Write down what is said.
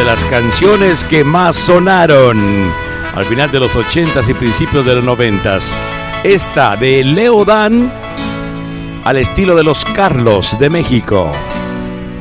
de las canciones que más sonaron al final de los 80s y principios de los 90s. Esta de Leo Dan, al estilo de los Carlos de México.